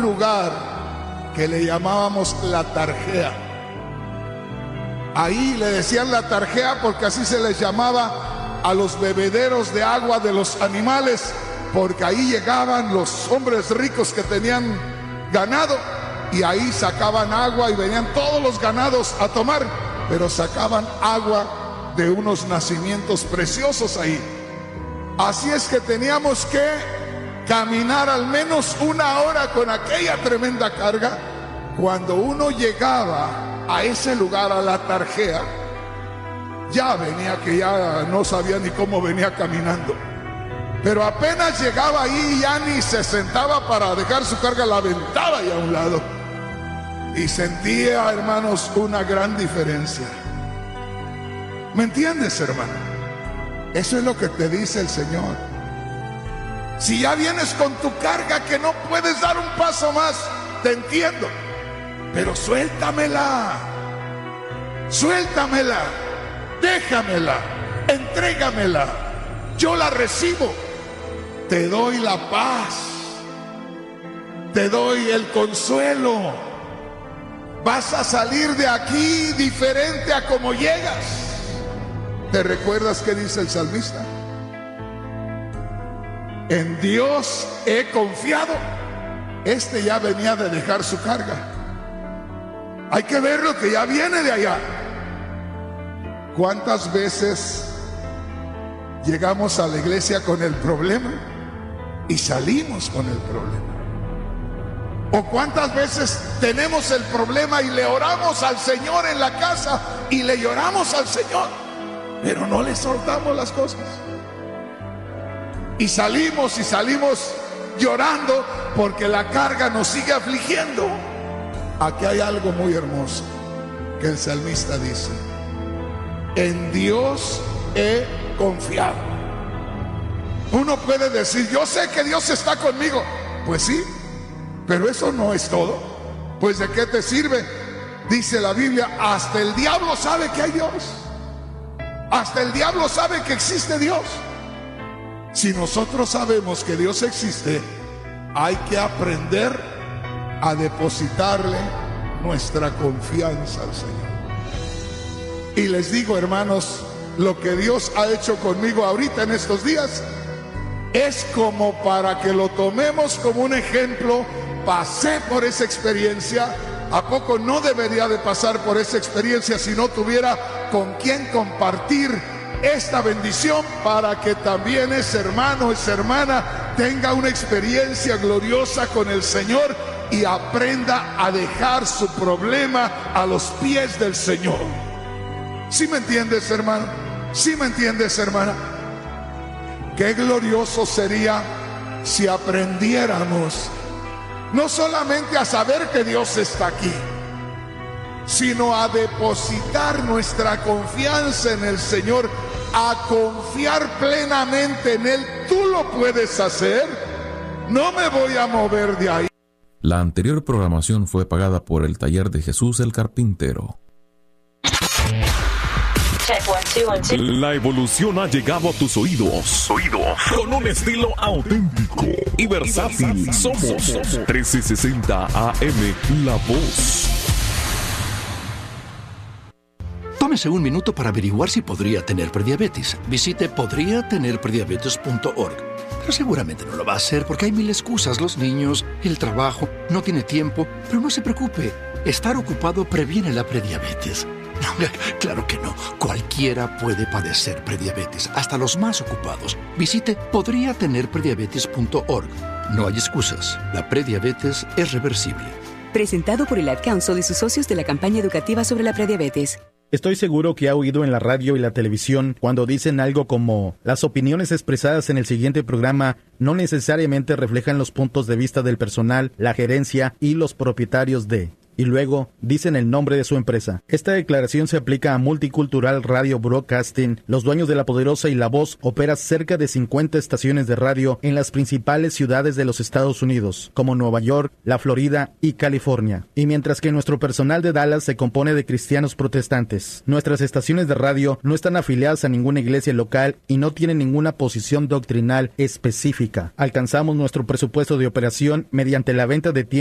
lugar que le llamábamos la Tarjea. Ahí le decían la Tarjea porque así se les llamaba a los bebederos de agua de los animales, porque ahí llegaban los hombres ricos que tenían ganado y ahí sacaban agua y venían todos los ganados a tomar, pero sacaban agua de unos nacimientos preciosos ahí. Así es que teníamos que caminar al menos 1 hora con aquella tremenda carga. Cuando uno llegaba a ese lugar, a la Tarjea, ya venía que ya no sabía ni cómo venía caminando, pero apenas llegaba ahí ya ni se sentaba para dejar su carga, la aventaba ahí a un lado y sentía, hermanos, una gran diferencia. ¿Me entiendes, hermano? Eso es lo que te dice el Señor. Si ya vienes con tu carga que no puedes dar un paso más, te entiendo, pero suéltamela, suéltamela, déjamela, entrégamela, yo la recibo, te doy la paz, te doy el consuelo, vas a salir de aquí diferente a como llegas. ¿Te recuerdas qué dice el salmista? En Dios he confiado. Este ya venía de dejar su carga. Hay que ver lo que ya viene de allá. ¿Cuántas veces llegamos a la iglesia con el problema y salimos con el problema? ¿O cuántas veces tenemos el problema y le oramos al Señor en la casa y le lloramos al Señor, pero no le soltamos las cosas? Y salimos llorando porque la carga nos sigue afligiendo. Aquí hay algo muy hermoso que el salmista dice: en Dios he confiado. Uno puede decir, yo sé que Dios está conmigo. Pues sí, pero eso no es todo. Pues ¿de qué te sirve? Dice la Biblia, hasta el diablo sabe que hay Dios. Hasta el diablo sabe que existe Dios. Si nosotros sabemos que Dios existe, hay que aprender a depositarle nuestra confianza al Señor. Y les digo, hermanos, lo que Dios ha hecho conmigo ahorita en estos días es como para que lo tomemos como un ejemplo. Pasé por esa experiencia. ¿A poco no debería de pasar por esa experiencia si no tuviera con quién compartir esta bendición, para que también ese hermano, esa hermana tenga una experiencia gloriosa con el Señor y aprenda a dejar su problema a los pies del Señor? ¿Sí me entiendes, hermano? ¿Sí me entiendes, hermana? Qué glorioso sería si aprendiéramos no solamente a saber que Dios está aquí, sino a depositar nuestra confianza en el Señor, a confiar plenamente en Él. Tú lo puedes hacer, no me voy a mover de ahí. La anterior programación fue pagada por el Taller de Jesús el Carpintero. La evolución ha llegado a tus oídos. Con un estilo auténtico y versátil. Somos 1360 AM, La Voz. Tómese un minuto para averiguar si podría tener prediabetes. Visite podriatenerprediabetes.org. Pero seguramente no lo va a hacer porque hay mil excusas. Los niños, el trabajo, no tiene tiempo. Pero no se preocupe. Estar ocupado previene la prediabetes. No, claro que no. Cualquiera puede padecer prediabetes, hasta los más ocupados. Visite podriatenerprediabetes.org. No hay excusas. La prediabetes es reversible. Presentado por el Ad Council y sus socios de la campaña educativa sobre la prediabetes. Estoy seguro que ha oído en la radio y la televisión cuando dicen algo como: las opiniones expresadas en el siguiente programa no necesariamente reflejan los puntos de vista del personal, la gerencia y los propietarios de... Y luego dicen el nombre de su empresa. Esta declaración se aplica a Multicultural Radio Broadcasting. Los dueños de La Poderosa y La Voz operan cerca de 50 estaciones de radio en las principales ciudades de los Estados Unidos, como Nueva York, la Florida y California. Y mientras que nuestro personal de Dallas se compone de cristianos protestantes, nuestras estaciones de radio no están afiliadas a ninguna iglesia local y no tienen ninguna posición doctrinal específica. Alcanzamos nuestro presupuesto de operación mediante la venta de tiempo